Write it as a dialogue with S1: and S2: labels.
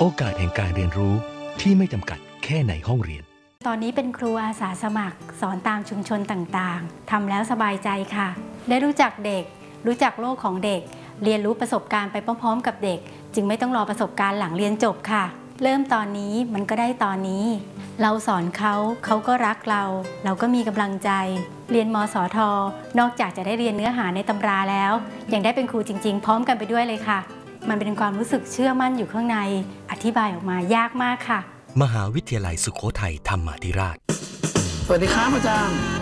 S1: โอกาสแห่งการเรียนรู้ที่ไม่จำกัดแค่ในห้องเรียน
S2: ตอนนี้เป็นครูอาสาสมัครสอนตามชุมชนต่างๆทำแล้วสบายใจค่ะได้รู้จักเด็กรู้จักโลกของเด็กเรียนรู้ประสบการณ์ไปพร้อมๆกับเด็กจึงไม่ต้องรอประสบการณ์หลังเรียนจบค่ะเริ่มตอนนี้มันก็ได้ตอนนี้เราสอนเขาก็รักเราก็มีกำลังใจเรียนมสท.นอกจากจะได้เรียนเนื้อหาในตำราแล้วยังได้เป็นครูจริงๆพร้อมกันไปด้วยเลยค่ะมันเป็นความรู้สึกเชื่อมั่นอยู่ข้างในอธิบายออกมายากมากค่ะ
S1: มหาวิทยาลัยสุโขทัยธรรมาธิราช
S3: สวัสดีครับอาจารย์